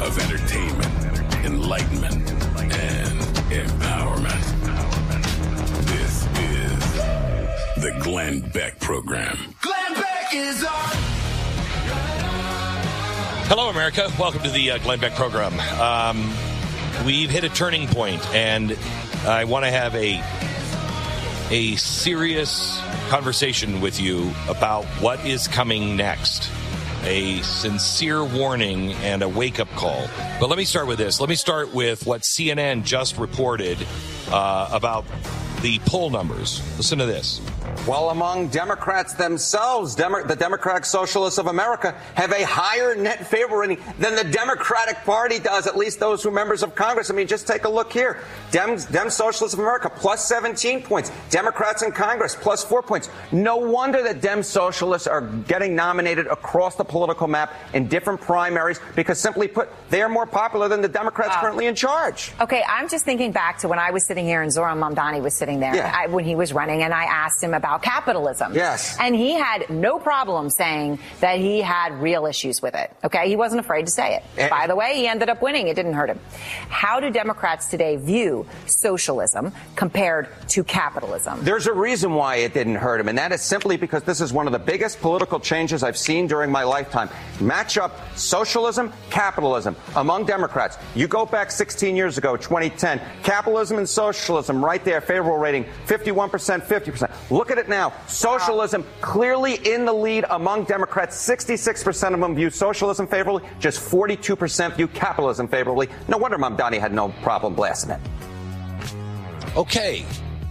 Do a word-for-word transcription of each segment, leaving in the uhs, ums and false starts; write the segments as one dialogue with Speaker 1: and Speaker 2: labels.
Speaker 1: of entertainment, enlightenment, and empowerment. This is the Glenn Beck Program.
Speaker 2: Glenn Beck is on.
Speaker 3: Hello, America. Welcome to the uh, Glenn Beck Program. Um, we've hit a turning point, and I want to have a a serious conversation with you about what is coming next. A sincere warning and a wake-up call. But let me start with this. Let me start with what C N N just reported uh, about the poll numbers. Listen to this.
Speaker 4: Well, among Democrats themselves, Demo- the Democratic Socialists of America have a higher net favor rating than the Democratic Party does, at least those who are members of Congress. I mean, just take a look here. Dem, Dem Socialists of America, plus seventeen points. Democrats in Congress, plus four points. No wonder that Dem Socialists are getting nominated across the political map in different primaries, because simply put, they are more popular than the Democrats uh, currently in charge.
Speaker 5: Okay, I'm just thinking back to when I was sitting here and Zohran Mamdani was sitting there
Speaker 4: yeah.
Speaker 5: I, when he was running, and I asked him about capitalism.
Speaker 4: Yes.
Speaker 5: And he had no problem saying that he had real issues with it. Okay? He wasn't afraid to say it. And by the way, he ended up winning. It didn't hurt him. How do Democrats today view socialism compared to capitalism?
Speaker 4: There's a reason why it didn't hurt him, and that is simply because this is one of the biggest political changes I've seen during my lifetime. Match up socialism, capitalism among Democrats. You go back sixteen years ago, twenty ten, capitalism and socialism right there, favorable rating, fifty-one percent, fifty percent. Look at it now. Socialism clearly in the lead among Democrats. sixty-six percent of them view socialism favorably. Just forty-two percent view capitalism favorably. No wonder Mamdani had no problem blasting it.
Speaker 3: Okay.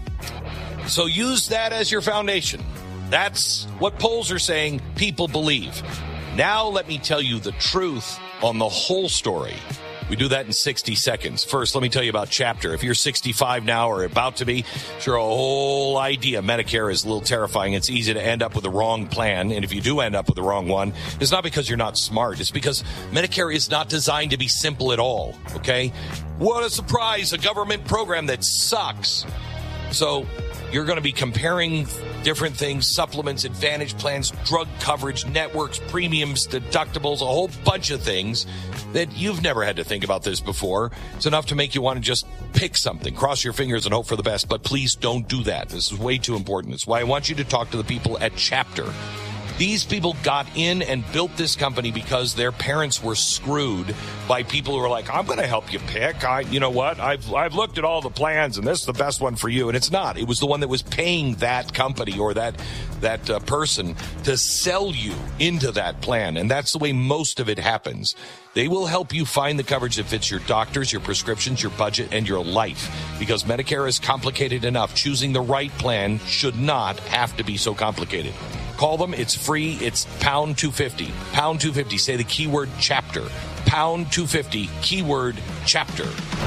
Speaker 3: So use that as your foundation. That's what polls are saying people believe. Now let me tell you the truth on the whole story. We do that in sixty seconds. First, let me tell you about Chapter. If you're sixty-five now or about to be, sure, a whole idea Medicare is a little terrifying. It's easy to end up with the wrong plan. And if you do end up with the wrong one, it's not because you're not smart. It's because Medicare is not designed to be simple at all. Okay? What a surprise. A government program that sucks. So you're going to be comparing different things, supplements, advantage plans, drug coverage, networks, premiums, deductibles, a whole bunch of things that you've never had to think about this before. It's enough to make you want to just pick something, cross your fingers and hope for the best. But please don't do that. This is way too important. It's why I want you to talk to the people at Chapter. These people got in and built this company because their parents were screwed by people who were like, I'm going to help you pick. I, you know what? I've I've looked at all the plans, and this is the best one for you. And it's not. It was the one that was paying that company or that that uh, person to sell you into that plan. And that's the way most of it happens. They will help you find the coverage that fits your doctors, your prescriptions, your budget, and your life. Because Medicare is complicated enough. Choosing the right plan should not have to be so complicated. Call them. It's free. It's pound two fifty. Pound two fifty. Say the keyword Chapter. Pound two fifty. Keyword Chapter.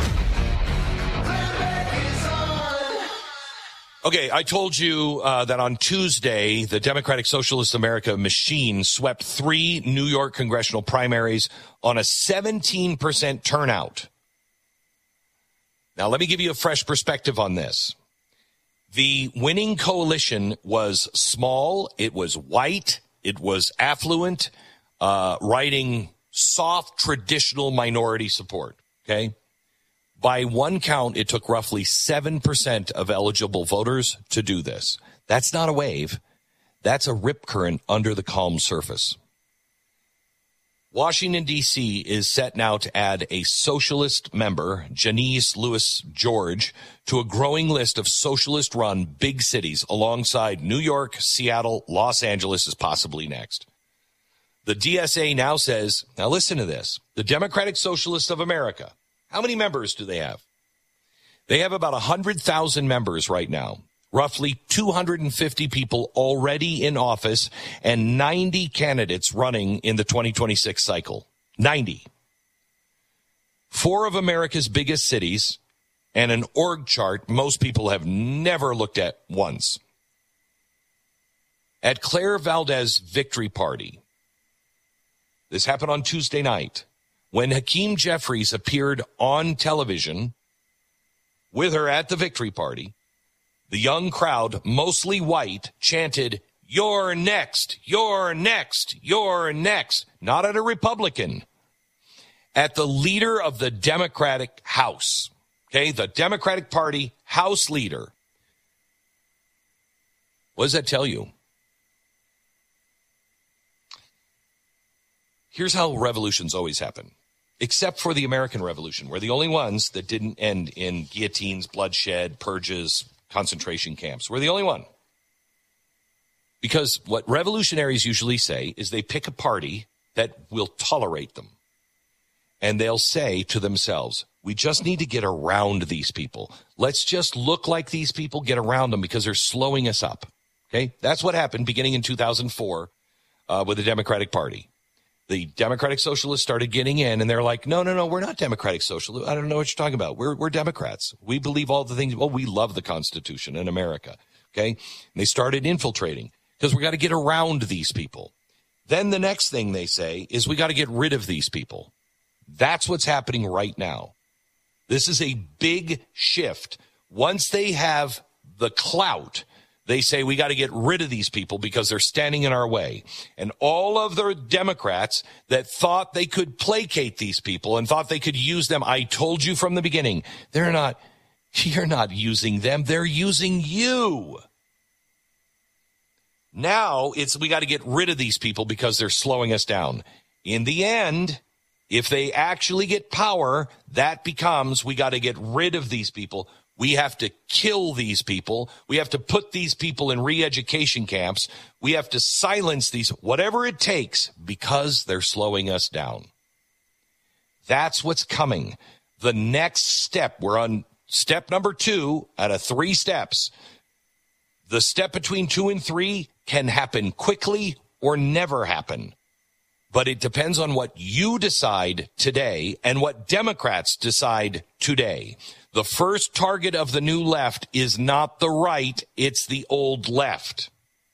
Speaker 3: Okay, I told you uh, that on Tuesday, the Democratic Socialist America machine swept three New York congressional primaries on a seventeen percent turnout. Now, let me give you a fresh perspective on this. The winning coalition was small, it was white, it was affluent, uh, riding soft, traditional minority support, okay? By one count, it took roughly seven percent of eligible voters to do this. That's not a wave. That's a rip current under the calm surface. Washington, D C is set now to add a socialist member, Janice Lewis George, to a growing list of socialist-run big cities alongside New York, Seattle, Los Angeles is possibly next. The D S A now says, now listen to this, the Democratic Socialists of America, how many members do they have? They have about one hundred thousand members right now. Roughly two hundred fifty people already in office and ninety candidates running in the twenty twenty-six cycle. ninety. Four of America's biggest cities and an org chart most people have never looked at once. At Claire Valdez Victory Party, this happened on Tuesday night, when Hakeem Jeffries appeared on television with her at the Victory Party. The young crowd, mostly white, chanted, "You're next, you're next, you're next," not at a Republican. at the leader of the Democratic House, okay, the Democratic Party House leader. What does that tell you? Here's how revolutions always happen, except for the American Revolution. We're the only ones that didn't end in guillotines, bloodshed, purges, concentration camps. We're the only one. Because what revolutionaries usually say is they pick a party that will tolerate them. And they'll say to themselves, we just need to get around these people. Let's just look like these people, get around them because they're slowing us up. Okay, that's what happened beginning in two thousand four uh, with the Democratic Party. The Democratic Socialists started getting in, and they're like, no, no, no, we're not Democratic Socialists. I don't know what you're talking about. We're we're Democrats. We believe all the things. Well, we love the Constitution in America. Okay, and they started infiltrating because we got to get around these people. Then the next thing they say is we got to get rid of these people. That's what's happening right now. This is a big shift. Once they have the clout, they say we got to get rid of these people because they're standing in our way. And all of the Democrats that thought they could placate these people and thought they could use them, I told you from the beginning, they're not, you're not using them. They're using you. Now it's we got to get rid of these people because they're slowing us down. In the end, if they actually get power, that becomes we got to get rid of these people. We have to kill these people. We have to put these people in re-education camps. We have to silence these, whatever it takes, because they're slowing us down. That's what's coming. The next step, we're on step number two out of three steps. The step between two and three can happen quickly or never happen. But it depends on what you decide today and what Democrats decide today. The first target of the new left is not the right, it's the old left.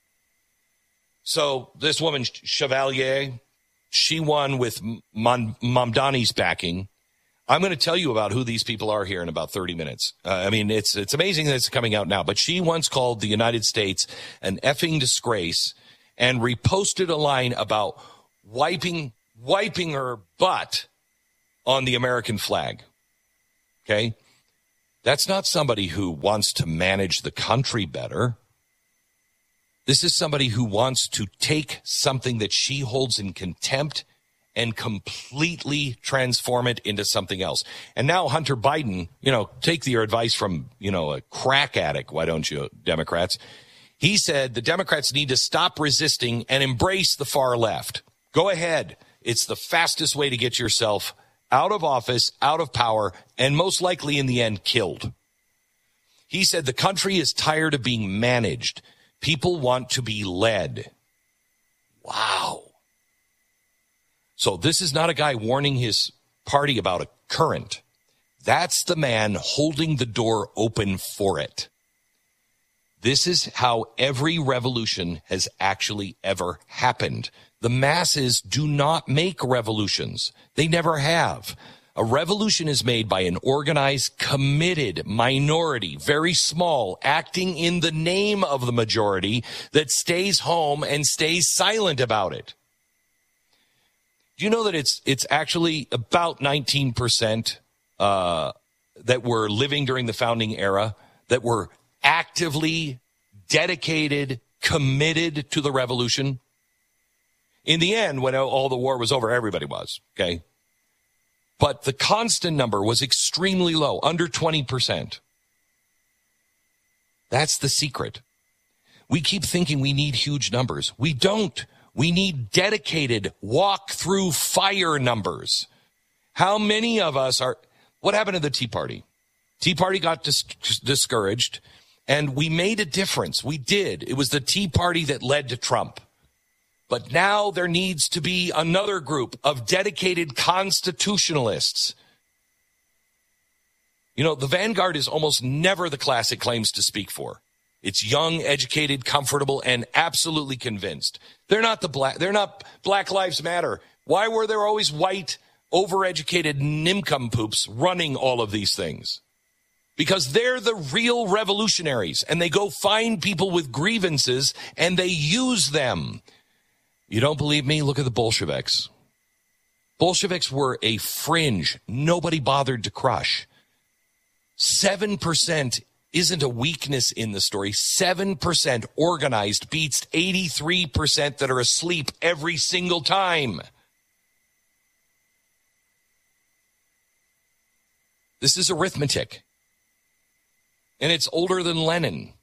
Speaker 3: So this woman, Chevalier, she won with Mon- Mamdani's backing. I'm going to tell you about who these people are here in about thirty minutes. Uh, I mean, it's it's amazing that it's coming out now. But she once called the United States an effing disgrace and reposted a line about wiping wiping her butt on the American flag. Okay? That's not somebody who wants to manage the country better. This is somebody who wants to take something that she holds in contempt and completely transform it into something else. And now Hunter Biden, you know, take your advice from, you know, a crack addict. Why don't you, Democrats? He said the Democrats need to stop resisting and embrace the far left. Go ahead. It's the fastest way to get yourself out of office, out of power, and most likely in the end killed. He said the country is tired of being managed. People want to be led. Wow. So this is not a guy warning his party about a current. That's the man holding the door open for it. This is how every revolution has actually ever happened. The masses do not make revolutions. They never have. A revolution is made by an organized, committed minority, very small, acting in the name of the majority that stays home and stays silent about it. Do you know that it's it's actually about nineteen percent uh, that were living during the founding era that were actively dedicated, committed to the revolution? In the end, when all the war was over, everybody was, okay? But the constant number was extremely low, under twenty percent. That's the secret. We keep thinking we need huge numbers. We don't. We need dedicated walk-through fire numbers. How many of us are... What happened to the Tea Party? Tea Party got dis- discouraged, and we made a difference. We did. It was the Tea Party that led to Trump. But now there needs to be another group of dedicated constitutionalists. You know, the vanguard is almost never the class it claims to speak for. It's young, educated, comfortable, and absolutely convinced. They're not the black, they're not Black Lives Matter. Why were there always white, overeducated nincompoops running all of these things? Because they're the real revolutionaries, and they go find people with grievances, and they use them. You don't believe me? Look at the Bolsheviks. Bolsheviks were a fringe. Nobody bothered to crush. seven percent isn't a weakness in the story. seven percent organized beats eighty-three percent that are asleep every single time. This is arithmetic. And it's older than Lenin.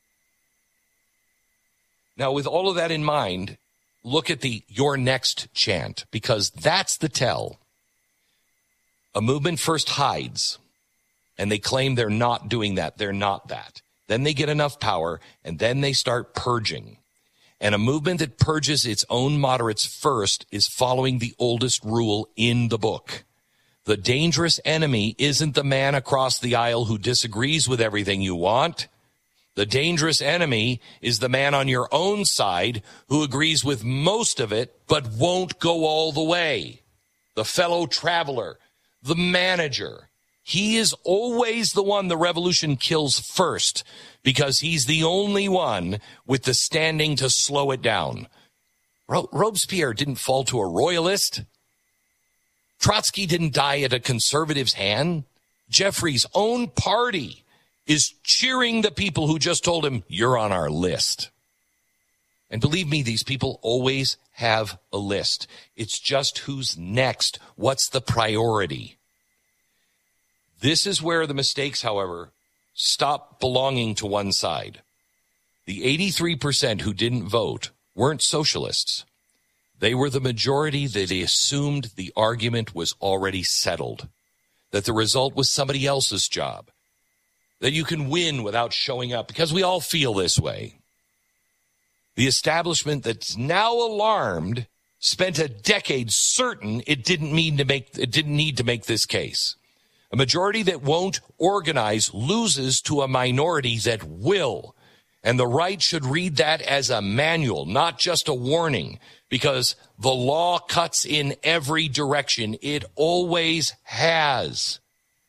Speaker 3: Now, with all of that in mind, look at the "Your Next" chant, because that's the tell. A movement first hides, and they claim they're not doing that. They're not that. Then they get enough power, and then they start purging. And a movement that purges its own moderates first is following the oldest rule in the book. The dangerous enemy isn't the man across the aisle who disagrees with everything you want. The dangerous enemy is the man on your own side who agrees with most of it, but won't go all the way. The fellow traveler, the manager. He is always the one the revolution kills first because he's the only one with the standing to slow it down. Ro- Robespierre didn't fall to a royalist. Trotsky didn't die at a conservative's hand. Jeffrey's own party is cheering the people who just told him, "You're on our list." And believe me, these people always have a list. It's just who's next. What's the priority? This is where the mistakes, however, stop belonging to one side. The eighty-three percent who didn't vote weren't socialists. They were the majority that assumed the argument was already settled, that the result was somebody else's job, that you can win without showing up, because we all feel this way. The establishment that's now alarmed spent a decade certain it didn't mean to make it didn't need to make this case. A majority that won't organize loses to a minority that will. And the right should read that as a manual, not just a warning, because the law cuts in every direction. It always has.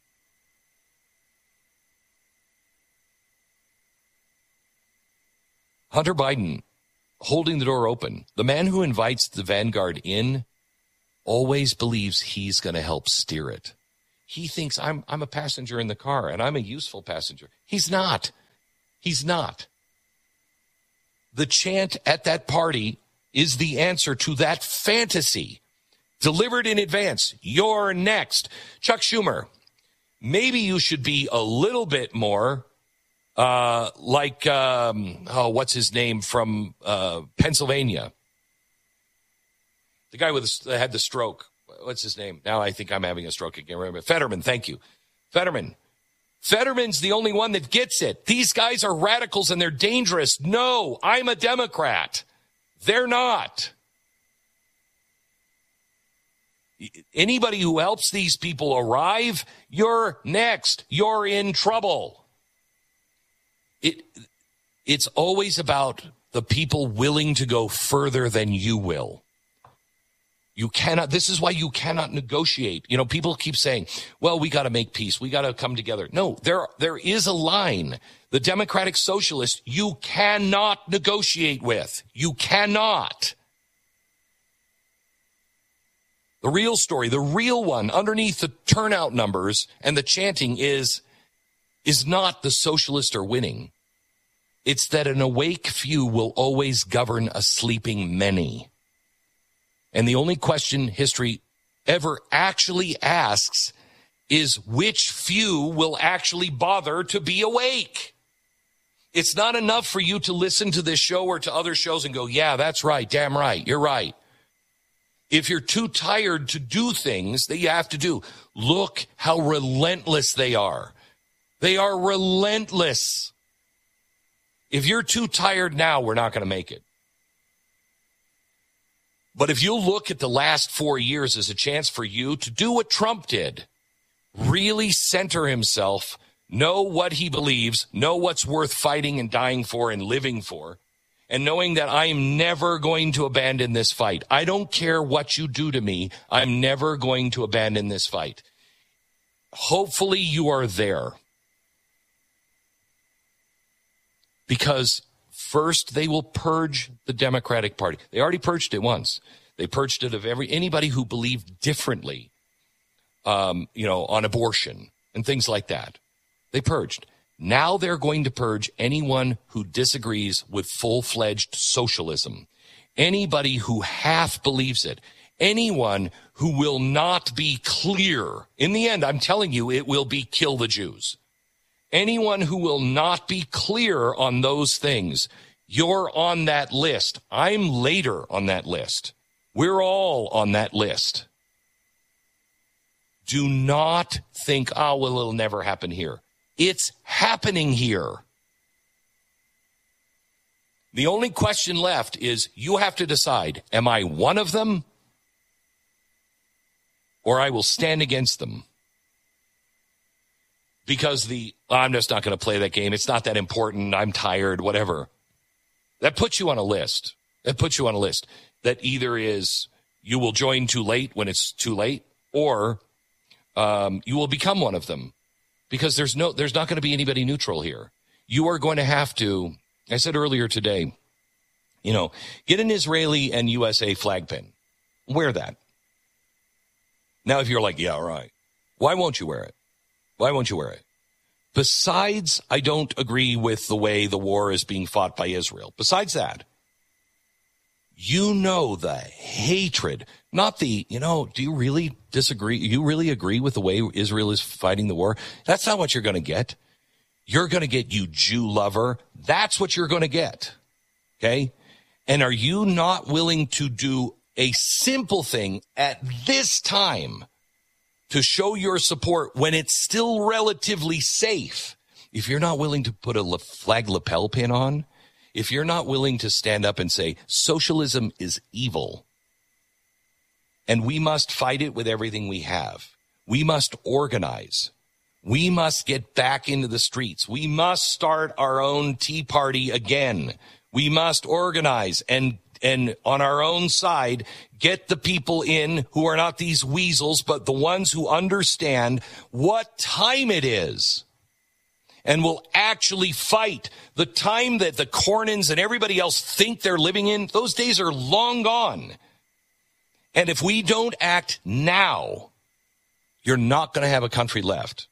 Speaker 3: Hunter Biden holding the door open. The man who invites the vanguard in always believes he's going to help steer it. He thinks I'm I'm a passenger in the car and I'm a useful passenger. He's not. He's not. The chant at that party is the answer to that fantasy delivered in advance. You're next. Chuck Schumer, maybe you should be a little bit more uh, like, um, oh, what's his name from uh, Pennsylvania? The guy with the, had the stroke. What's his name? Now I think I'm having a stroke again. Remember, Fetterman, thank you. Fetterman. Fetterman's the only one that gets it. These guys are radicals and they're dangerous. No, I'm a Democrat. They're not. Anybody who helps these people arrive, you're next. You're in trouble. It, it's always about the people willing to go further than you will. You cannot, this is why you cannot negotiate. You know, people keep saying, well, we got to make peace. We got to come together. No, there, there is a line. The Democratic Socialists, you cannot negotiate with. You cannot. The real story, the real one underneath the turnout numbers and the chanting is, is not the socialists are winning. It's that an awake few will always govern a sleeping many. And the only question history ever actually asks is which few will actually bother to be awake. It's not enough for you to listen to this show or to other shows and go, yeah, that's right, damn right, you're right. If you're too tired to do things that you have to do, look how relentless they are. They are relentless. If you're too tired now, we're not going to make it. But if you look at the last four years as a chance for you to do what Trump did, really center himself, know what he believes, know what's worth fighting and dying for and living for, and knowing that I am never going to abandon this fight. I don't care what you do to me. I'm never going to abandon this fight. Hopefully you are there. Because first, they will purge the Democratic Party. They already purged it once. They purged it of every anybody who believed differently, um, you know, on abortion and things like that. They purged. Now they're going to purge anyone who disagrees with full-fledged socialism, anybody who half believes it, anyone who will not be clear. In the end, I'm telling you, it will be kill the Jews. Anyone who will not be clear on those things, you're on that list. I'm later on that list. We're all on that list. Do not think, oh, well, it'll never happen here. It's happening here. The only question left is you have to decide, am I one of them? Or I will stand against them. Because the, I'm just not going to play that game. It's not that important. I'm tired, whatever. That puts you on a list. That puts you on a list that either is you will join too late when it's too late, or um, you will become one of them. Because there's no, there's not going to be anybody neutral here. You are going to have to, I said earlier today, you know, get an Israeli and U S A flag pin. Wear that. Now, if you're like, yeah, right. Why won't you wear it? Why won't you wear it? Besides, I don't agree with the way the war is being fought by Israel. Besides that, you know the hatred, not the, you know, do you really disagree? You really agree with the way Israel is fighting the war? That's not what you're going to get. You're going to get, you Jew lover. That's what you're going to get. Okay? And are you not willing to do a simple thing at this time to show your support when it's still relatively safe? If you're not willing to put a flag lapel pin on, if you're not willing to stand up and say, socialism is evil, and we must fight it with everything we have. We must organize. We must get back into the streets. We must start our own Tea Party again. We must organize and and on our own side, get the people in who are not these weasels, but the ones who understand what time it is and will actually fight. The time that the Cornyn's and everybody else think they're living in, those days are long gone. And if we don't act now, you're not going to have a country left.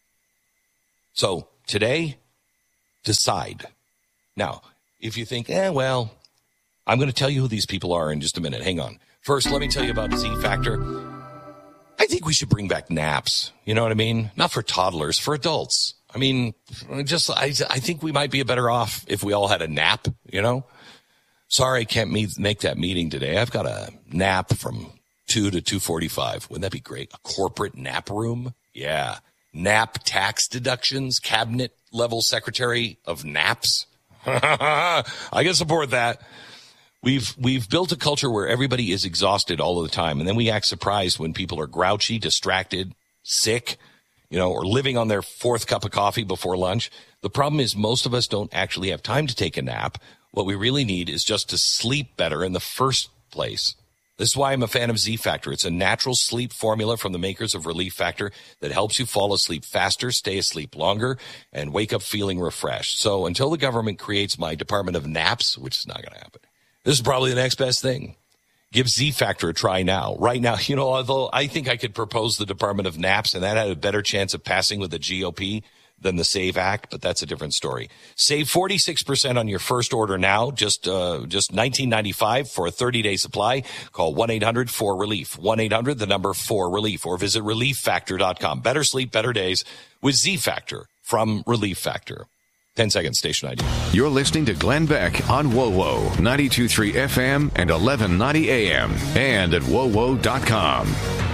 Speaker 3: So today, decide. Now, if you think, eh, well, I'm going to tell you who these people are in just a minute. Hang on. First, let me tell you about Z Factor. I think we should bring back naps. You know what I mean? Not for toddlers, for adults. I mean, just I, I think we might be better off if we all had a nap, you know? Sorry, I can't meet, make that meeting today. I've got a nap from two to two forty-five. Wouldn't that be great? A corporate nap room? Yeah. Nap tax deductions, cabinet level secretary of naps. I can support that. We've we've built a culture where everybody is exhausted all of the time, and then we act surprised when people are grouchy, distracted, sick, you know, or living on their fourth cup of coffee before lunch. The problem is most of us don't actually have time to take a nap. What we really need is just to sleep better in the first place. This is why I'm a fan of Z Factor. It's a natural sleep formula from the makers of Relief Factor that helps you fall asleep faster, stay asleep longer, and wake up feeling refreshed. So until the government creates my Department of Naps, which is not going to happen, this is probably the next best thing. Give Z Factor a try now. Right now, you know, although I think I could propose the Department of Naps, and that had a better chance of passing with the G O P than the SAVE Act, but that's a different story. Save forty-six percent on your first order now, just uh, just nineteen ninety-five for a thirty-day supply. Call one eight hundred four relief, one eight hundred, the number four relief, or visit relief factor dot com. Better sleep, better days with Z Factor from Relief Factor. ten seconds, station I D.
Speaker 6: You're listening to Glenn Beck on WoWo, ninety-two point three F M and eleven ninety A M, and at wo wo dot com.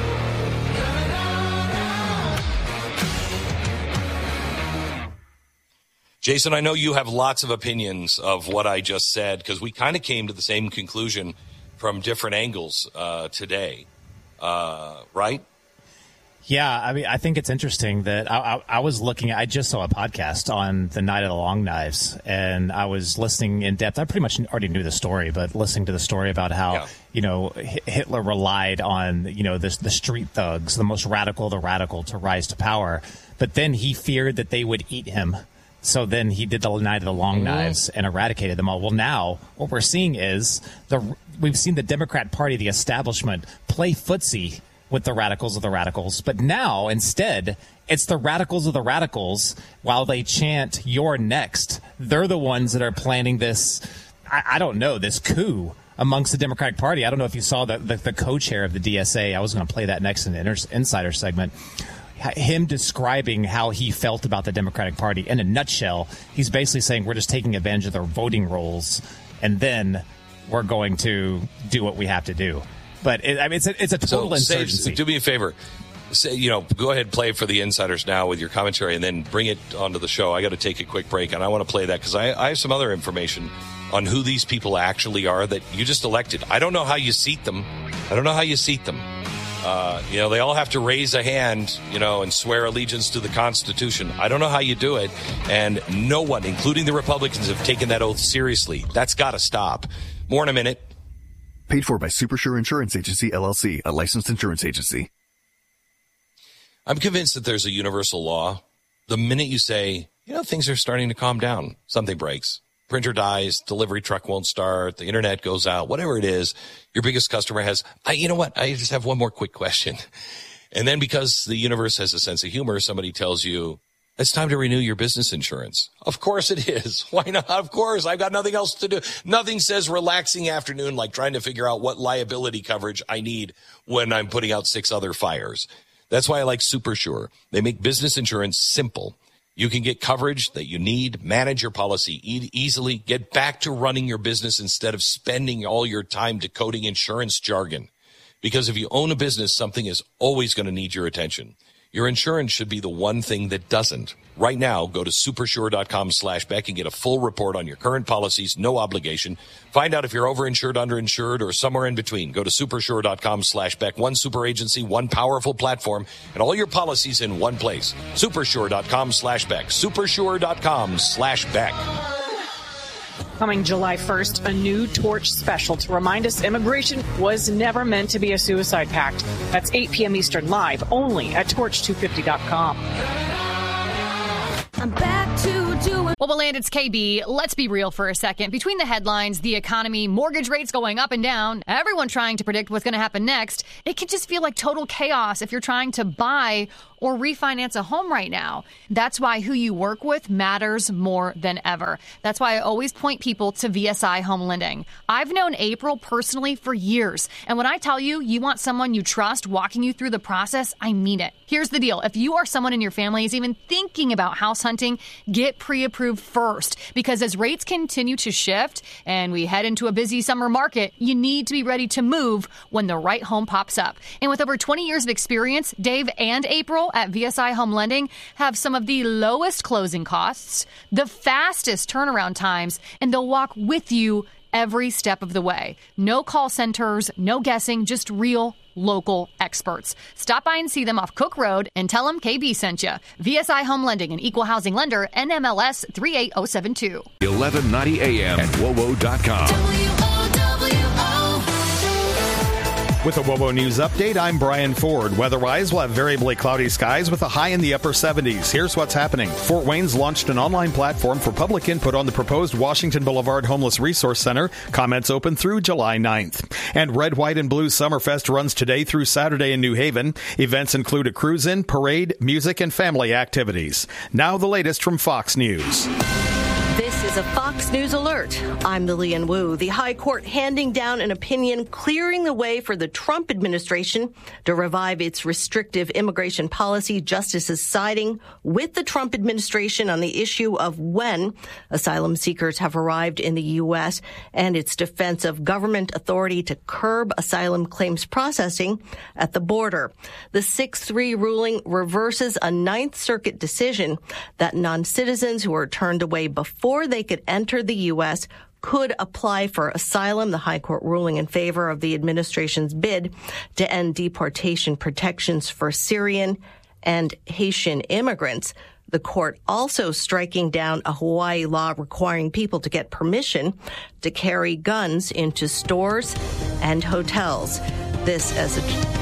Speaker 3: Jason, I know you have lots of opinions of what I just said, because we kind of came to the same conclusion from different angles uh, today, uh, right?
Speaker 7: Yeah, I mean, I think it's interesting that I, I, I was looking at, I just saw a podcast on the Night of the Long Knives, and I was listening in depth. I pretty much already knew the story, but listening to the story about how, yeah. you know, Hitler relied on, you know, this, the street thugs, the most radical of the radical, to rise to power. But then he feared that they would eat him. So then he did the Night of the Long Knives and eradicated them all. Well, now what we're seeing is the we've seen the Democrat Party, the establishment, play footsie with the radicals of the radicals. But now, instead, it's the radicals of the radicals while they chant, "You're next." They're the ones that are planning this, I, I don't know, this coup amongst the Democratic Party. I don't know if you saw the, the, the co-chair of the D S A. I was going to play that next in the inter- insider segment. Him describing how he felt about the Democratic Party. In a nutshell, he's basically saying we're just taking advantage of their voting rolls, and then we're going to do what we have to do. But it, I mean, it's a, it's a total
Speaker 3: so,
Speaker 7: insurgency.
Speaker 3: Say, do me a favor. Say, you know, go ahead and play for the insiders now with your commentary, and then bring it onto the show. I got to take a quick break, and I want to play that because I, I have some other information on who these people actually are that you just elected. I don't know how you seat them. I don't know how you seat them. Uh, you know, they all have to raise a hand, you know, and swear allegiance to the Constitution. I don't know how you do it. And no one, including the Republicans, have taken that oath seriously. That's got to stop. More in a minute.
Speaker 8: Paid for by Supersure Insurance Agency, L L C, a licensed insurance agency.
Speaker 3: I'm convinced that there's a universal law. The minute you say, you know, things are starting to calm down, something breaks. Printer dies, delivery truck won't start, the internet goes out, whatever it is, your biggest customer has, I, you know what, I just have one more quick question. And then because the universe has a sense of humor, somebody tells you, it's time to renew your business insurance. Of course it is. Why not? Of course. I've got nothing else to do. Nothing says relaxing afternoon like trying to figure out what liability coverage I need when I'm putting out six other fires. That's why I like Supersure. They make business insurance simple. You can get coverage that you need, manage your policy e- easily, get back to running your business instead of spending all your time decoding insurance jargon. Because if you own a business, something is always going to need your attention. Your insurance should be the one thing that doesn't. Right now, go to supersure.com slash Beck and get a full report on your current policies, no obligation. Find out if you're overinsured, underinsured, or somewhere in between. Go to supersure.com slash Beck. One super agency, one powerful platform, and all your policies in one place. Supersure.com slash Beck. Supersure.com slash Beck.
Speaker 9: Coming July first, a new Torch special to remind us immigration was never meant to be a suicide pact. That's eight p.m. Eastern, live only at torch two fifty dot com.
Speaker 10: I'm back to doing. Well, Beland, it's K B. Let's be real for a second. Between the headlines, the economy, mortgage rates going up and down, everyone trying to predict what's going to happen next, it can just feel like total chaos if you're trying to buy or refinance a home right now. That's why who you work with matters more than ever. That's why I always point people to V S I Home Lending. I've known April personally for years, and when I tell you you want someone you trust walking you through the process, I mean it. Here's the deal. If you or someone in your family is even thinking about house hunting, get pre-approved first, because as rates continue to shift and we head into a busy summer market, you need to be ready to move when the right home pops up. And with over twenty years of experience, Dave and April at V S I Home Lending have some of the lowest closing costs, the fastest turnaround times, and they'll walk with you every step of the way. No call centers, no guessing, just real local experts. Stop by and see them off Cook Road and tell them K B sent you. V S I Home Lending, an equal housing lender, N M L S three eight zero seven two.
Speaker 6: eleven ninety A M at W O W O dot com.
Speaker 2: W O W O.
Speaker 11: With a W O W O News Update, I'm Brian Ford. Weather-wise, we'll have variably cloudy skies with a high in the upper seventies. Here's what's happening. Fort Wayne's launched an online platform for public input on the proposed Washington Boulevard Homeless Resource Center. Comments open through July ninth. And Red, White, and Blue Summerfest runs today through Saturday in New Haven. Events include a cruise-in, parade, music, and family activities. Now the latest from Fox News.
Speaker 12: This is a Fox News alert. I'm Lillian Wu. The High Court handing down an opinion clearing the way for the Trump administration to revive its restrictive immigration policy. Justices siding with the Trump administration on the issue of when asylum seekers have arrived in the U S and its defense of government authority to curb asylum claims processing at the border. The six three ruling reverses a Ninth Circuit decision that non-citizens who are turned away before Before they could enter the U S could apply for asylum. The High Court ruling in favor of the administration's bid to end deportation protections for Syrian and Haitian immigrants. The court also striking down a Hawaii law requiring people to get permission to carry guns into stores and hotels. This as a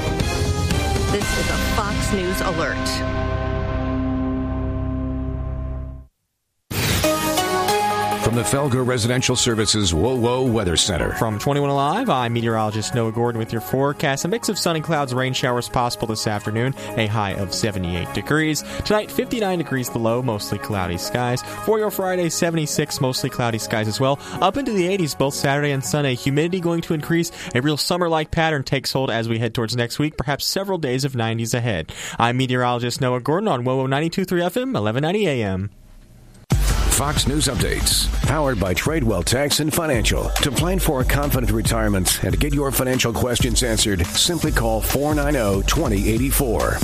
Speaker 12: this is a Fox News alert.
Speaker 11: From
Speaker 6: from the Felger Residential Services WoWo Weather Center.
Speaker 13: From twenty-one Alive, I'm meteorologist Noah Gordon with your forecast. A mix of sun and clouds, rain showers possible this afternoon, a high of seventy-eight degrees. Tonight, fifty-nine degrees the low, mostly cloudy skies. For your Friday, seventy-six, mostly cloudy skies as well. Up into the eighties both Saturday and Sunday. Humidity going to increase. A real summer-like pattern takes hold as we head towards next week, perhaps several days of nineties ahead. I'm meteorologist Noah Gordon on WoWo ninety-two point three F M, eleven ninety A M.
Speaker 6: Fox News Updates, powered by Tradewell Tax and Financial. To plan for a confident retirement and to get your financial questions answered, simply call four nine zero, two zero eight four.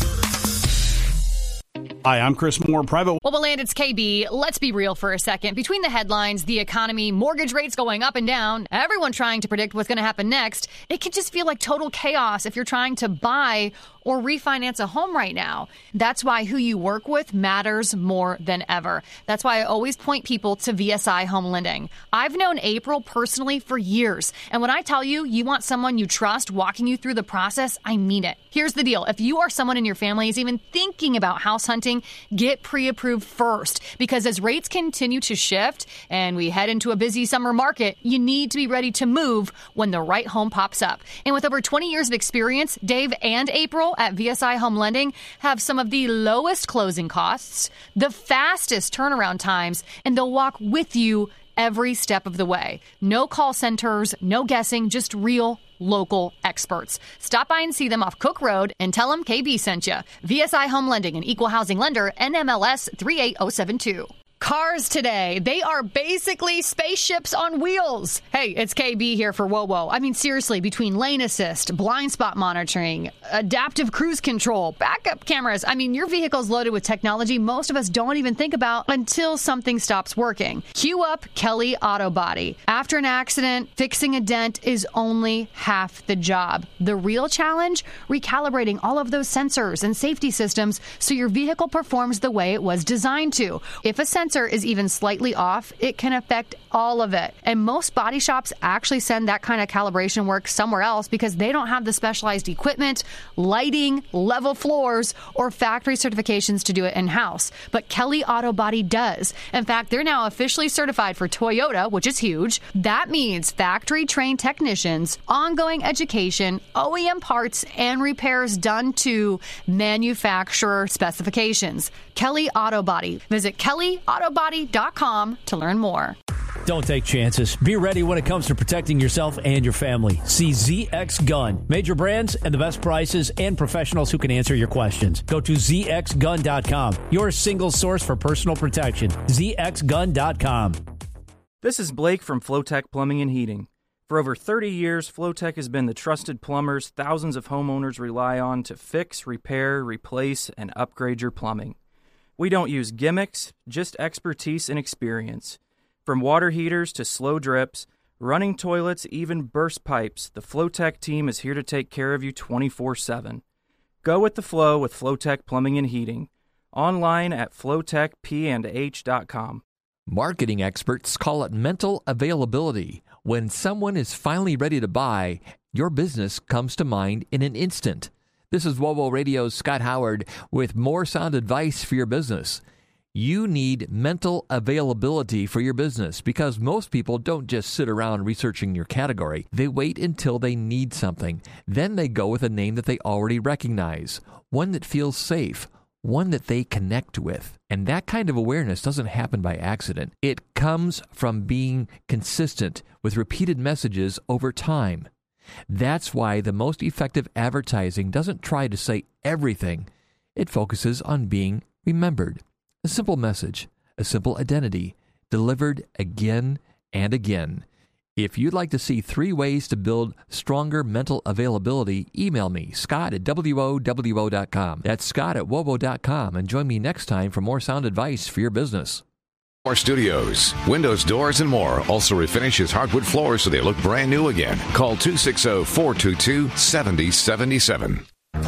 Speaker 14: Hi, I'm Chris Moore, private.
Speaker 10: Well, Well, it's K B. Let's be real for a second. Between the headlines, the economy, mortgage rates going up and down, everyone trying to predict what's going to happen next, it can just feel like total chaos if you're trying to buy or refinance a home right now. That's why who you work with matters more than ever. That's why I always point people to V S I Home Lending. I've known April personally for years, and when I tell you you want someone you trust walking you through the process, I mean it. Here's the deal. If you or someone in your family is even thinking about house hunting, get pre-approved first, because as rates continue to shift and we head into a busy summer market, you need to be ready to move when the right home pops up. And with over twenty years of experience, Dave and April at V S I Home Lending have some of the lowest closing costs, the fastest turnaround times, and they'll walk with you every step of the way. No call centers, no guessing, just real local experts. Stop by and see them off Cook Road and tell them K B sent you. V S I Home Lending, an equal housing lender, N M L S three eight zero seven two. Cars today, they are basically spaceships on wheels. Hey, it's K B here for WoWo. I mean, seriously, between lane assist, blind spot monitoring, adaptive cruise control, backup cameras, I mean, your vehicle's loaded with technology most of us don't even think about until something stops working. Cue up Kelly Auto Body. After an accident, fixing a dent is only half the job. The real challenge? Recalibrating all of those sensors and safety systems so your vehicle performs the way it was designed to. If a sensor is even slightly off, it can affect all of it. And most body shops actually send that kind of calibration work somewhere else because they don't have the specialized equipment, lighting, level floors, or factory certifications to do it in-house. But Kelly Auto Body does. In fact, they're now officially certified for Toyota, which is huge. That means factory-trained technicians, ongoing education, O E M parts, and repairs done to manufacturer specifications. Kelly Auto Body. Visit Kelly Auto Body dot com to learn more.
Speaker 15: Don't take chances. Be ready when it comes to protecting yourself and your family. See Z X Gun. Major brands and the best prices and professionals who can answer your questions. Go to Z X gun dot com. Your single source for personal protection. Z X gun dot com.
Speaker 16: This is Blake from Flowtech Plumbing and Heating. For over thirty years, Flowtech has been the trusted plumbers thousands of homeowners rely on to fix, repair, replace, and upgrade your plumbing. We don't use gimmicks, just expertise and experience. From water heaters to slow drips, running toilets, even burst pipes, the Flowtech team is here to take care of you twenty-four seven. Go with the flow with Flowtech Plumbing and Heating. Online at flowtech p and h dot com.
Speaker 17: Marketing experts call it mental availability. When someone is finally ready to buy, your business comes to mind in an instant. This is WoWo Radio's Scott Howard with more sound advice for your business. You need mental availability for your business because most people don't just sit around researching your category. They wait until they need something. Then they go with a name that they already recognize, one that feels safe, one that they connect with. And that kind of awareness doesn't happen by accident. It comes from being consistent with repeated messages over time. That's why the most effective advertising doesn't try to say everything. It focuses on being remembered. A simple message, a simple identity, delivered again and again. If you'd like to see three ways to build stronger mental availability, email me, Scott at W O W O dot com. That's Scott at W O W O dot com, and join me next time for more sound advice for your business.
Speaker 6: More studios, windows, doors, and more. Also refinishes hardwood floors so they look brand new again. Call two six zero, four two two, seven zero seven seven.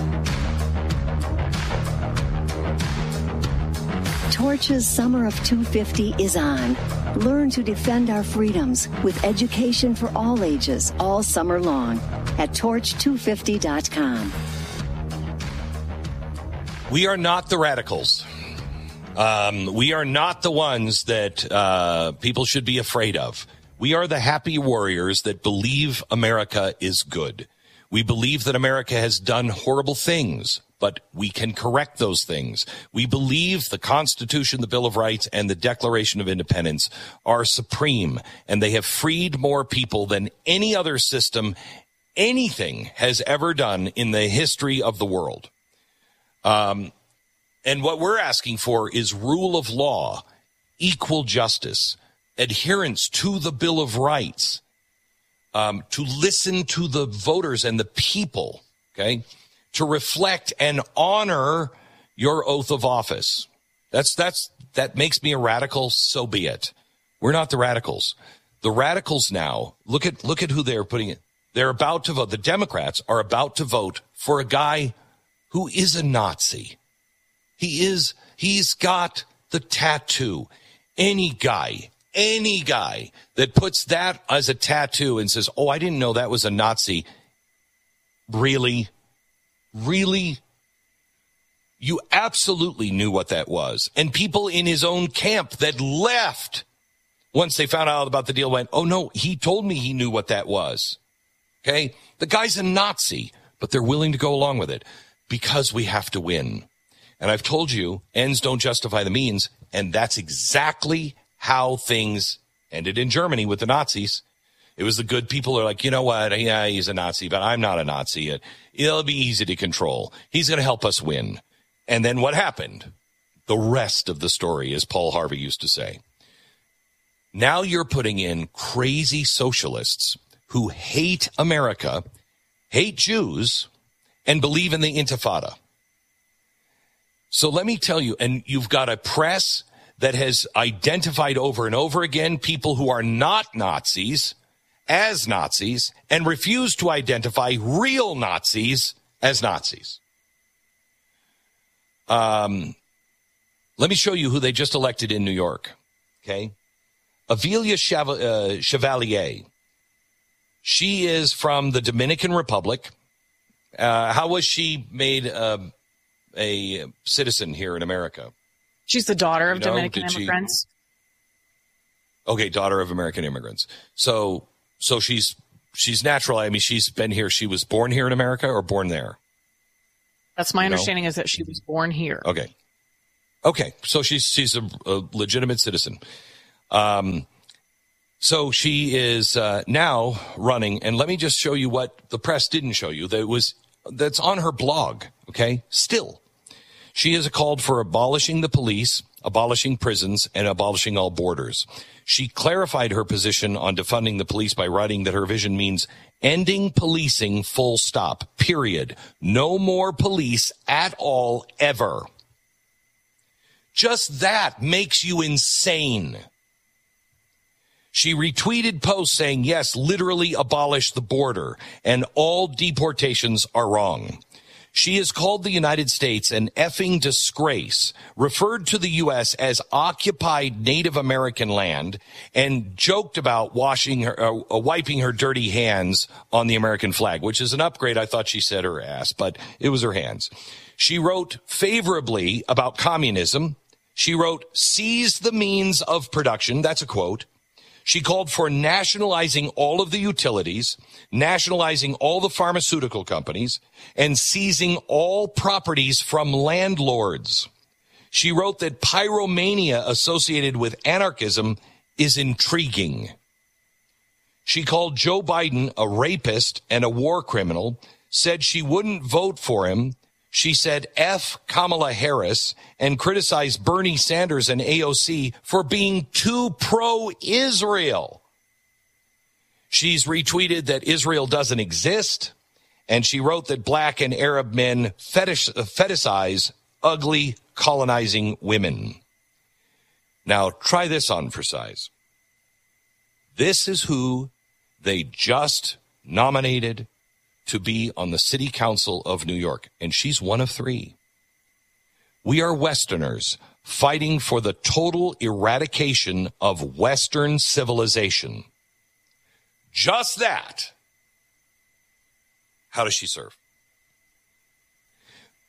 Speaker 18: Torch's Summer of two fifty is on. Learn to defend our freedoms with education for all ages all summer long at torch two fifty dot com.
Speaker 3: We are not the radicals. Um, we are not the ones that uh, people should be afraid of. We are the happy warriors that believe America is good. We believe that America has done horrible things, but we can correct those things. We believe the Constitution, the Bill of Rights, and the Declaration of Independence are supreme, and they have freed more people than any other system, anything has ever done in the history of the world. Um, and what we're asking for is rule of law, equal justice, adherence to the Bill of Rights, um, to listen to the voters and the people, okay, to reflect and honor your oath of office. That's, that's, that makes me a radical, so be it. We're not the radicals. The radicals now, look at, look at who they're putting in. They're about to vote. The Democrats are about to vote for a guy who is a Nazi. He is, he's got the tattoo. Any guy, any guy that puts that as a tattoo and says, oh, I didn't know that was a Nazi. Really? Really? You absolutely knew what that was. And people in his own camp that left once they found out about the deal went, oh, no, he told me he knew what that was. Okay? The guy's a Nazi, but they're willing to go along with it because we have to win. And I've told you, ends don't justify the means, and that's exactly how things ended in Germany with the Nazis. It was the good people who are like, you know what, yeah, he's a Nazi, but I'm not a Nazi. It'll be easy to control. He's going to help us win. And then what happened? The rest of the story, as Paul Harvey used to say. Now you're putting in crazy socialists who hate America, hate Jews, and believe in the Intifada. So let me tell you, and you've got a press that has identified over and over again people who are not Nazis as Nazis and refuse to identify real Nazis as Nazis. Um, let me show you who they just elected in New York, okay? Avilia Chevalier. She is from the Dominican Republic. Uh, how was she made uh, a citizen here in America?
Speaker 9: She's the daughter of
Speaker 3: You know,
Speaker 9: Dominican
Speaker 3: did she-
Speaker 9: immigrants.
Speaker 3: Okay, daughter of American immigrants. So, so she's she's natural. I mean, she's been here. She was born here in America or born there.
Speaker 9: That's my
Speaker 3: You know?
Speaker 9: understanding is that she was born here.
Speaker 3: Okay. Okay. So she's, she's a, a legitimate citizen. Um, so she is, uh, now running, and let me just show you what the press didn't show you. That was, that's on her blog. Okay. Still, she has called for abolishing the police, abolishing prisons, and abolishing all borders. She clarified her position on defunding the police by writing that her vision means ending policing full stop, period. No more police at all, ever. Just that makes you insane. She retweeted posts saying, yes, literally abolish the border, and all deportations are wrong. She has called the United States an effing disgrace, referred to the U S as occupied Native American land, and joked about washing her, uh, wiping her dirty hands on the American flag, which is an upgrade. I thought she said her ass, but it was her hands. She wrote favorably about communism. She wrote, seize the means of production. That's a quote. She called for nationalizing all of the utilities, nationalizing all the pharmaceutical companies, and seizing all properties from landlords. She wrote that pyromania associated with anarchism is intriguing. She called Joe Biden a rapist and a war criminal, said she wouldn't vote for him. She said F Kamala Harris and criticized Bernie Sanders and A O C for being too pro-Israel. She's retweeted that Israel doesn't exist, and she wrote that black and Arab men fetish, fetishize ugly, colonizing women. Now, try this on for size. This is who they just nominated to be on the city council of New York, and she's one of three. We are Westerners fighting for the total eradication of Western civilization. Just that. How does she serve?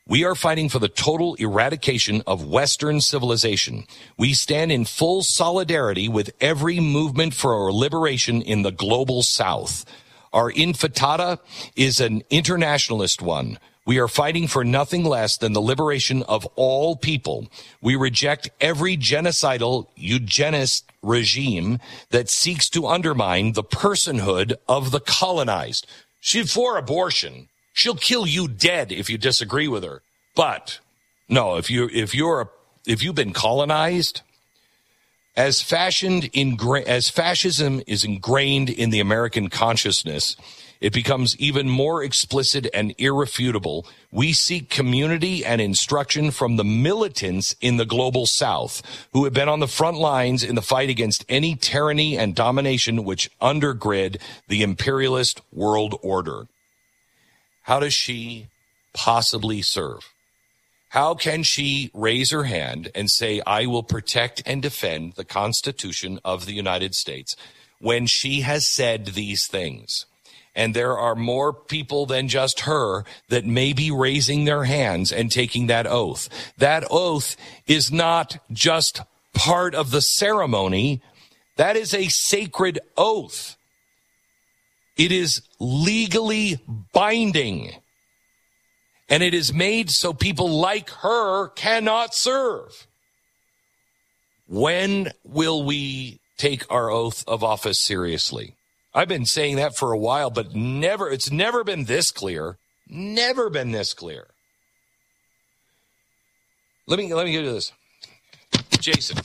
Speaker 3: We are fighting for the total eradication of Western civilization. We stand in full solidarity with every movement for our liberation in the global South. Our intifada is an internationalist one. We are fighting for nothing less than the liberation of all people. We reject every genocidal eugenist regime that seeks to undermine the personhood of the colonized. She's for abortion. She'll kill you dead if you disagree with her. But no, if you if you're a, if you've been colonized, as fashioned ingra- as fascism is ingrained in the American consciousness, it becomes even more explicit and irrefutable. We seek community and instruction from the militants in the global South who have been on the front lines in the fight against any tyranny and domination which undergird the imperialist world order. How does she possibly serve? How can she raise her hand and say, I will protect and defend the Constitution of the United States when she has said these things? And there are more people than just her that may be raising their hands and taking that oath. That oath is not just part of the ceremony. That is a sacred oath. It is legally binding. And it is made so people like her cannot serve. When will we take our oath of office seriously? I've been saying that for a while, but never, it's never been this clear. Never been this clear. Let me, let me get to this. Jason,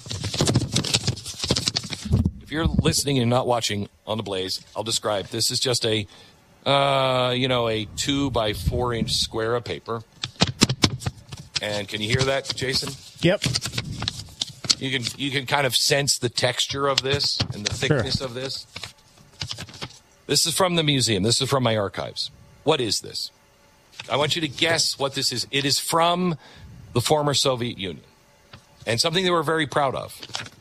Speaker 3: if you're listening and not watching on the Blaze, I'll describe. This is just a, uh, you know, a two by four inch square of paper. And can you hear that, Jason?
Speaker 7: Yep.
Speaker 3: You can, you can kind of sense the texture of this and the thickness sure. of this. This is from the museum. This is from my archives. What is this? I want you to guess what this is. It is from the former Soviet Union and something they were very proud of.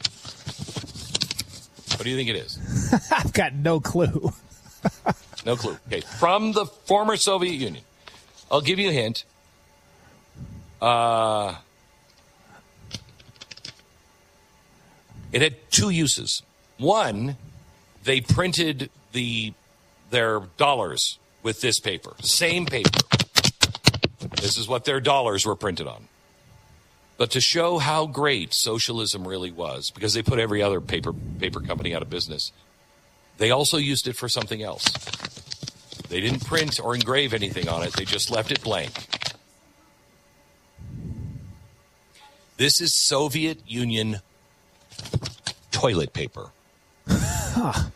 Speaker 3: What do you think it is?
Speaker 7: I've got no clue.
Speaker 3: No clue. Okay, from the former Soviet Union. I'll give you a hint. Uh, it had two uses. One, they printed the their dollars with this paper. Same paper. This is what their dollars were printed on. But to show how great socialism really was, because they put every other paper paper company out of business, they also used it for something else. They didn't print or engrave anything on it. They just left it blank. This is Soviet Union toilet paper. Huh.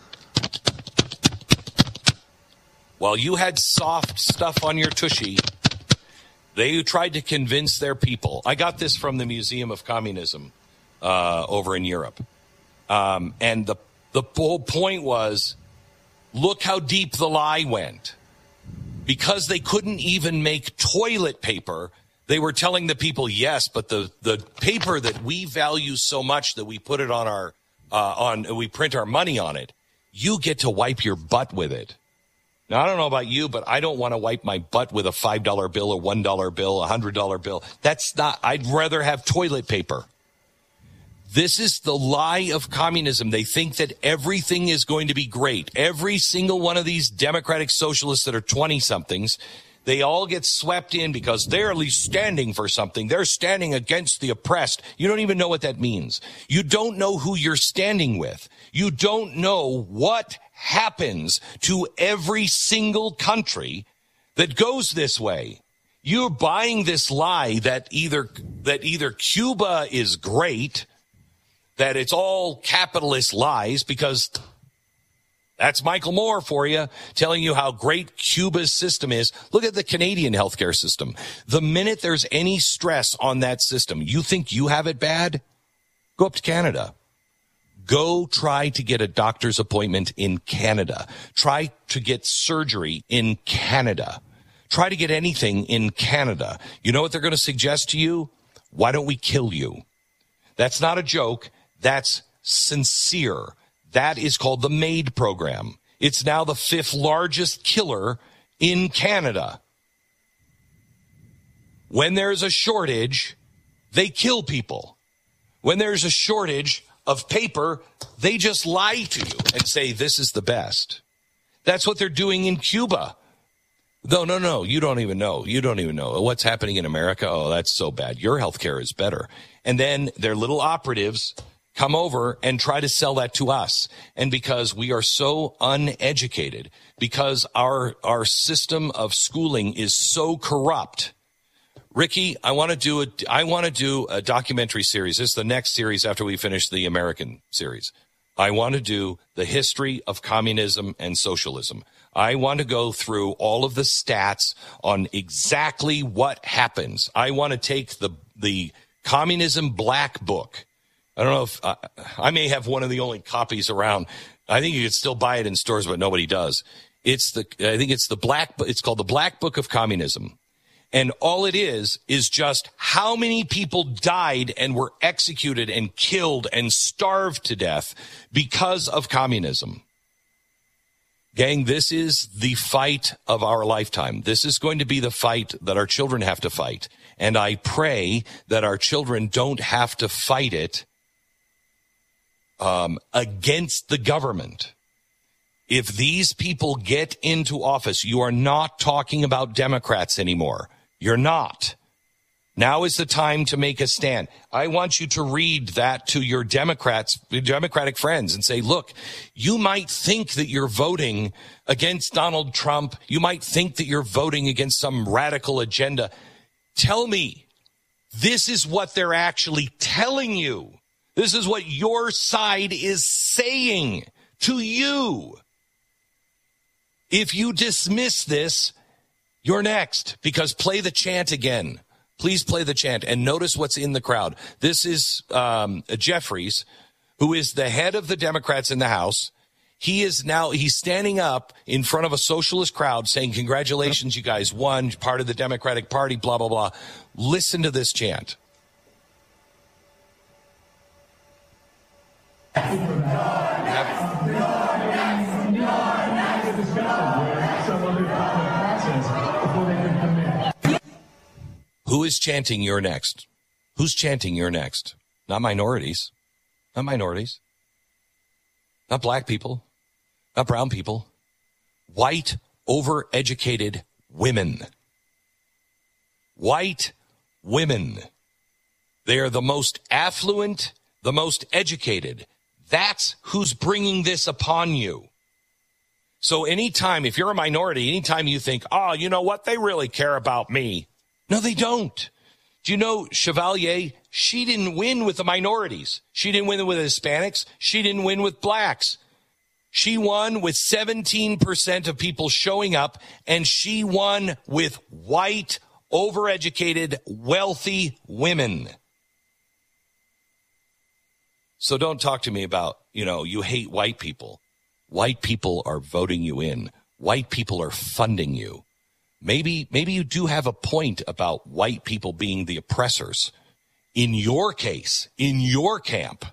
Speaker 3: While you had soft stuff on your tushy, they tried to convince their people. I got this from the Museum of Communism uh, over in Europe. Um, and the, the whole point was, look how deep the lie went. Because they couldn't even make toilet paper, they were telling the people, yes, but the, the paper that we value so much that we put it on our, uh, on, we print our money on it, you get to wipe your butt with it. Now, I don't know about you, but I don't want to wipe my butt with a five dollar bill, a one dollar bill, a one hundred dollar bill. That's not, I'd rather have toilet paper. This is the lie of communism. They think that everything is going to be great. Every single one of these democratic socialists that are twenty-somethings, they all get swept in because they're at least standing for something. They're standing against the oppressed. You don't even know what that means. You don't know who you're standing with. You don't know what happens to every single country that goes this way. You're buying this lie that either that either Cuba is great, that it's all capitalist lies, because that's Michael Moore for you, telling you how great Cuba's system is. Look at the Canadian healthcare system. The minute there's any stress on that system, you think you have it bad? Go up to Canada. Go try to get a doctor's appointment in Canada. Try to get surgery in Canada. Try to get anything in Canada. You know what they're going to suggest to you? Why don't we kill you? That's not a joke. That's sincere. That is called the MAID program. It's now the fifth largest killer in Canada. When there's a shortage, they kill people. When there's a shortage of paper, they just lie to you and say this is the best. That's what they're doing in Cuba. No, no, no, you don't even know. You don't even know what's happening in America. Oh, that's so bad. Your health care is better. And then their little operatives come over and try to sell that to us. And because we are so uneducated, because our our system of schooling is so corrupt, Ricky, I want to do a I want to do a documentary series. This is the next series after we finish the American series. I want to do the history of communism and socialism. I want to go through all of the stats on exactly what happens. I want to take the the Communism Black Book. I don't know if uh, I may have one of the only copies around. I think you could still buy it in stores, but nobody does. It's the I think it's the black. It's called the Black Book of Communism. And all it is, is just how many people died and were executed and killed and starved to death because of communism. Gang, this is the fight of our lifetime. This is going to be the fight that our children have to fight. And I pray that our children don't have to fight it um, against the government. If these people get into office, you are not talking about Democrats anymore. You're not. Now is the time to make a stand. I want you to read that to your Democrats, Democratic friends and say, look, you might think that you're voting against Donald Trump. You might think that you're voting against some radical agenda. Tell me, this is what they're actually telling you. This is what your side is saying to you. If you dismiss this, you're next, because play the chant again. Please play the chant and notice what's in the crowd. This is um, Jeffries, who is the head of the Democrats in the House. He is now, he's standing up in front of a socialist crowd saying, congratulations, you guys won, part of the Democratic Party, blah, blah, blah. Listen to this chant. Who is chanting you're next? Who's chanting you're next? Not minorities. Not minorities. Not black people. Not brown people. White, overeducated women. White women. They are the most affluent, the most educated. That's who's bringing this upon you. So anytime, if you're a minority, anytime you think, oh, you know what? They really care about me. No, they don't. Do you know Chevalier? She didn't win with the minorities. She didn't win with Hispanics. She didn't win with blacks. She won with seventeen percent of people showing up, and she won with white, overeducated, wealthy women. So don't talk to me about, you know, you hate white people. White people are voting you in. White people are funding you. Maybe, maybe you do have a point about white people being the oppressors. In your case, in your camp,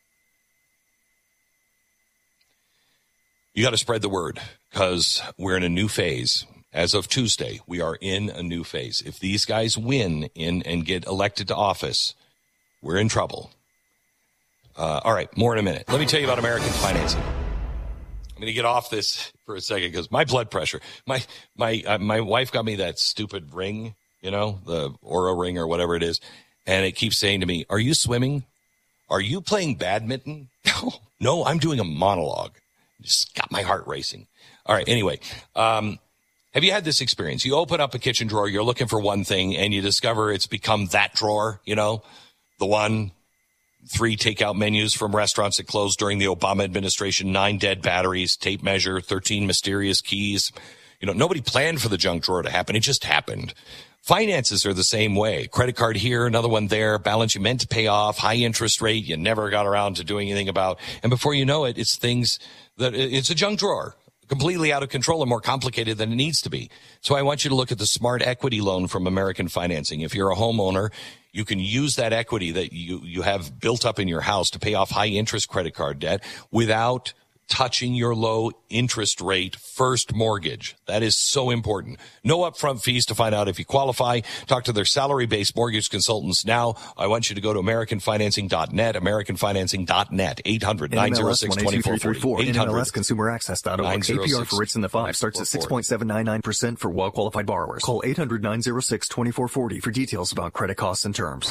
Speaker 3: you got to spread the word, because we're in a new phase. As of Tuesday, we are in a new phase. If these guys win in and get elected to office, we're in trouble. Uh, all right, more in a minute. Let me tell you about American financing. I'm going to get off this for a second because my blood pressure, my my uh, my wife got me that stupid ring, you know, the Oura ring or whatever it is, and it keeps saying to me, "Are you swimming? Are you playing badminton?" No, no, I'm doing a monologue. Just got my heart racing. All right, anyway, um, have you had this experience? You open up a kitchen drawer, you're looking for one thing, and you discover it's become that drawer, you know, the one. Three takeout menus from restaurants that closed during the Obama administration, nine dead batteries, tape measure, thirteen mysterious keys. You know, nobody planned for the junk drawer to happen. It just happened. Finances are the same way. Credit card here, another one there, balance you meant to pay off, high interest rate you never got around to doing anything about. And before you know it, it's things that it's a junk drawer, completely out of control and more complicated than it needs to be. So I want you to look at the Smart Equity Loan from American Financing. If you're a homeowner, you can use that equity that you, you have built up in your house to pay off high interest credit card debt without touching your low interest rate first mortgage. That is so important. No upfront fees to find out if you qualify. Talk to their salary-based mortgage consultants now. I want you to go to American Financing dot net, American Financing dot net, eight hundred, nine oh six, two four four zero.
Speaker 8: N M L S Consumer Access dot org. A P R for rates in the five starts at six point seven nine nine percent for well-qualified borrowers. Call eight hundred, nine oh six, two four four zero for details about credit costs and terms.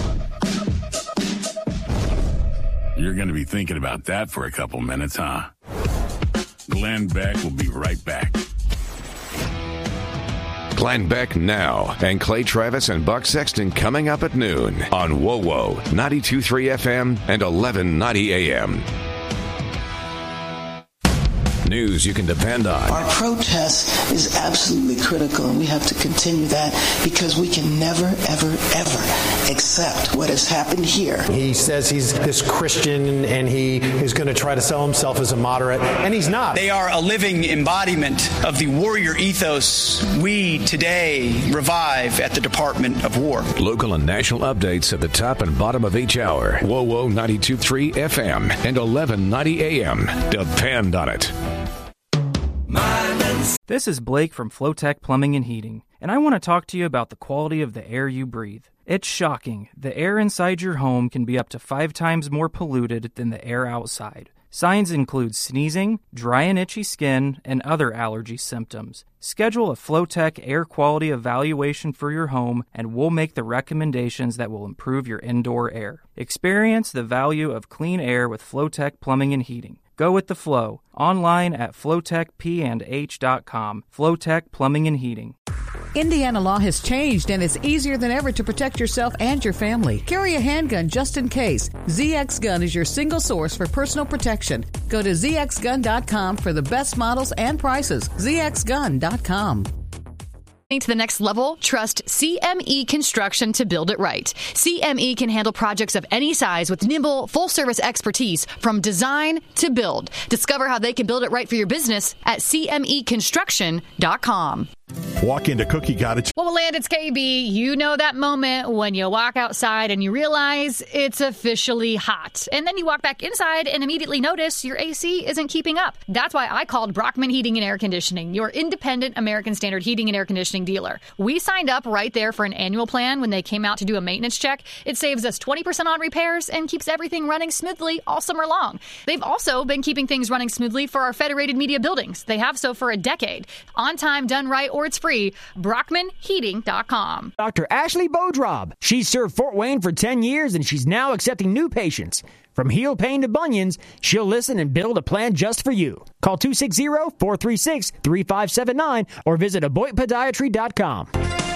Speaker 1: You're going to be thinking about that for a couple minutes, huh? Glenn Beck will be right back.
Speaker 6: Glenn Beck now, and Clay Travis and Buck Sexton coming up at noon on W O W O ninety-two point three F M and eleven ninety A M. News you can depend on.
Speaker 19: Our protest is absolutely critical, and we have to continue that because we can never, ever, ever accept what has happened here.
Speaker 20: He says he's this Christian and he is going to try to sell himself as a moderate, and he's not.
Speaker 21: They are a living embodiment of the warrior ethos we today revive at the Department of War.
Speaker 6: Local and national updates at the top and bottom of each hour. W O W O ninety-two point three F M and eleven ninety A M. Depend on it.
Speaker 16: This is Blake from Flowtech Plumbing and Heating, and I want to talk to you about the quality of the air you breathe. It's shocking. The air inside your home can be up to five times more polluted than the air outside. Signs include sneezing, dry and itchy skin, and other allergy symptoms. Schedule a Flowtech air quality evaluation for your home, and we'll make the recommendations that will improve your indoor air. Experience the value of clean air with Flowtech Plumbing and Heating. Go with the flow. Online at flowtech p and h dot com. Flowtech Plumbing and Heating.
Speaker 22: Indiana law has changed, and it's easier than ever to protect yourself and your family. Carry a handgun just in case. Z X Gun is your single source for personal protection. Go to z x gun dot com for the best models and prices. z x gun dot com.
Speaker 10: To the next level, trust C M E Construction to build it right. C M E can handle projects of any size with nimble, full-service expertise from design to build. Discover how they can build it right for your business at c m e construction dot com.
Speaker 23: Walk into Cookie Cottage.
Speaker 10: Well, Land, it's K B. You know that moment when you walk outside and you realize it's officially hot. And then you walk back inside and immediately notice your A C isn't keeping up. That's why I called Brockman Heating and Air Conditioning, your independent American Standard heating and air conditioning dealer. We signed up right there for an annual plan when they came out to do a maintenance check. It saves us twenty percent on repairs and keeps everything running smoothly all summer long. They've also been keeping things running smoothly for our Federated Media buildings. They have so for a decade. On time, done right, or it's free. Brockman Heating dot com.
Speaker 24: Doctor Ashley Bodrob. She's served Fort Wayne for ten years, and she's now accepting new patients. From heel pain to bunions, she'll listen and build a plan just for you. Call two six zero, four three six, three five seven nine or visit avoid podiatry dot com.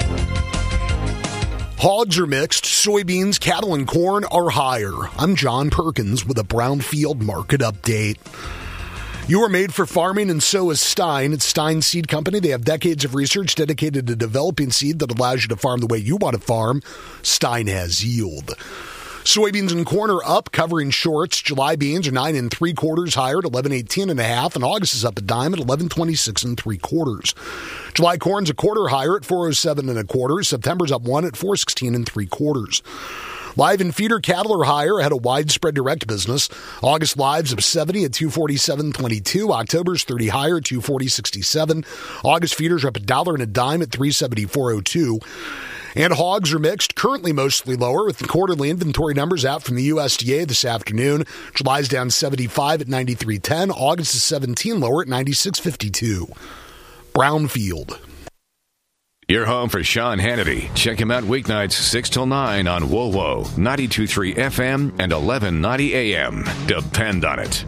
Speaker 23: Hogs are mixed, soybeans, cattle, and corn are higher. I'm John Perkins with a Brownfield Market Update. You are made for farming, and so is Stein. It's Stein Seed Company. They have decades of research dedicated to developing seed that allows you to farm the way you want to farm. Stein has yield. Soybeans and corn are up, covering shorts. July beans are nine and three quarters higher at eleven eighteen and a half, and August is up a dime at eleven twenty-six and three quarters. July corn's a quarter higher at four oh seven and a quarter. September's up one at four sixteen and three quarters. Live and feeder cattle are higher ahead of widespread direct business. August lives up seventy at two forty-seven twenty-two. October's thirty higher at two forty sixty-seven. August feeders are up a dollar and a dime at three seventy-four oh two. And hogs are mixed, currently mostly lower, with the quarterly inventory numbers out from the U S D A this afternoon. July's down seventy-five at ninety-three ten. August is seventeen lower at ninety-six fifty-two. Brownfield.
Speaker 6: You're home for Sean Hannity. Check him out weeknights six till nine on W O W O ninety-two point three F M and eleven ninety A M. Depend on it.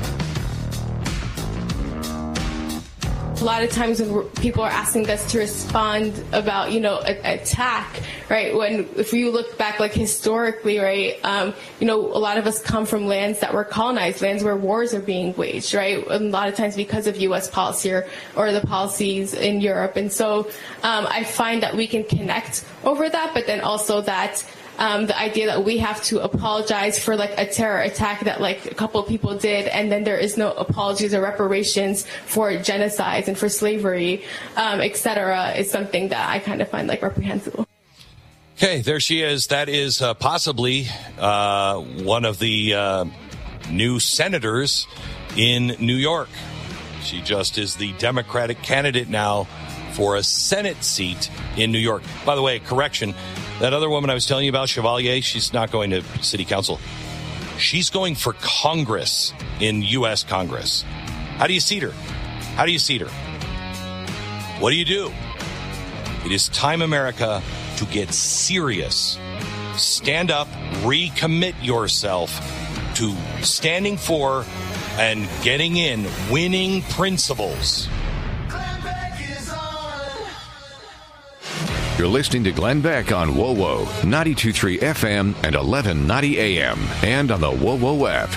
Speaker 25: A lot of times when we're, people are asking us to respond about, you know, a, attack, right? When, if you look back, like historically, right, um, you know, a lot of us come from lands that were colonized, lands where wars are being waged, right? A lot of times because of U S policy or, or the policies in Europe. And so um, I find that we can connect over that, but then also that Um, the idea that we have to apologize for like a terror attack that like a couple of people did, and then there is no apologies or reparations for genocides and for slavery, um, et cetera, is something that I kind of find like reprehensible.
Speaker 3: Okay, there she is. That is uh, possibly uh, one of the uh, new senators in New York. She just is the Democratic candidate now for a Senate seat in New York. By the way, correction, that other woman I was telling you about, Chevalier, she's not going to city council. She's going for Congress in U S Congress. How do you seat her? How do you seat her? What do you do? It is time, America, to get serious. Stand up, recommit yourself to standing for and getting in winning principles.
Speaker 6: You're listening to Glenn Beck on W O W O, ninety-two point three F M and eleven ninety A M, and on the W O W O app.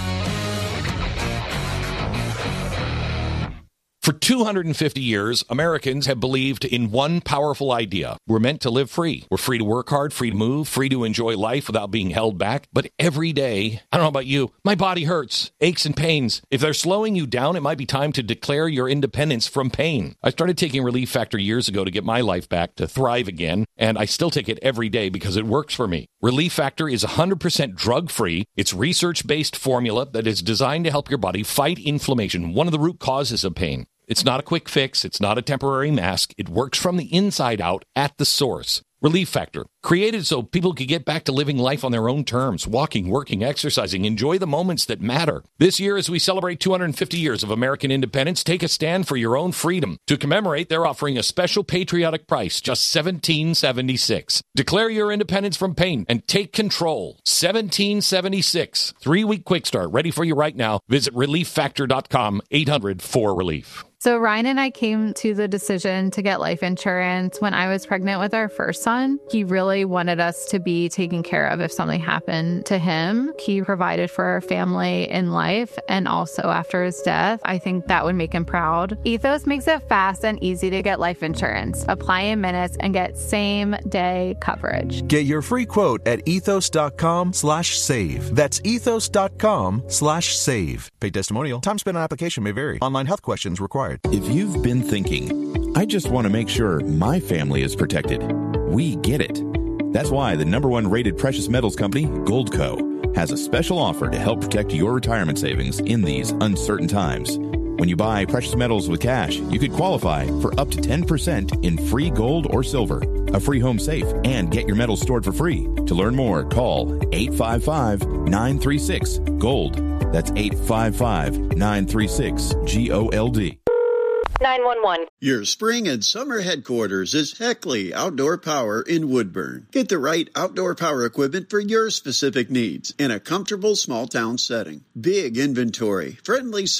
Speaker 3: For two hundred fifty years, Americans have believed in one powerful idea. We're meant to live free. We're free to work hard, free to move, free to enjoy life without being held back. But every day, I don't know about you, my body hurts, aches and pains. If they're slowing you down, it might be time to declare your independence from pain. I started taking Relief Factor years ago to get my life back, to thrive again, and I still take it every day because it works for me. Relief Factor is one hundred percent drug-free. It's research-based formula that is designed to help your body fight inflammation, one of the root causes of pain. It's not a quick fix. It's not a temporary mask. It works from the inside out at the source. Relief Factor, created so people could get back to living life on their own terms, walking, working, exercising, enjoy the moments that matter. This year, as we celebrate two hundred fifty years of American independence, take a stand for your own freedom. To commemorate, they're offering a special patriotic price, just seventeen seventy-six. Declare your independence from pain and take control. seventeen seventy-six. Three-week quick start, ready for you right now. Visit relief factor dot com, eight hundred four relief.
Speaker 2: So Ryan and I came to the decision to get life insurance when I was pregnant with our first son. He really wanted us to be taken care of if something happened to him. He provided for our family in life and also after his death. I think that would make him proud. Ethos makes it fast and easy to get life insurance. Apply in minutes and get same day coverage.
Speaker 4: Get your free quote at ethos.com slash save. That's ethos.com slash save. Paid testimonial. Time spent on application may vary. Online health questions required.
Speaker 5: If you've been thinking, I just want to make sure my family is protected, we get it. That's why the number one rated precious metals company, Goldco, has a special offer to help protect your retirement savings in these uncertain times. When you buy precious metals with cash, you could qualify for up to ten percent in free gold or silver, a free home safe, and get your metals stored for free. To learn more, call eight five five, nine three six, GOLD. That's eight five five, nine three six, G O L D.
Speaker 11: nine one one.
Speaker 12: Your spring and summer headquarters is Heckley Outdoor Power in Woodburn. Get the right outdoor power equipment for your specific needs in a comfortable small town setting. Big inventory, friendly service.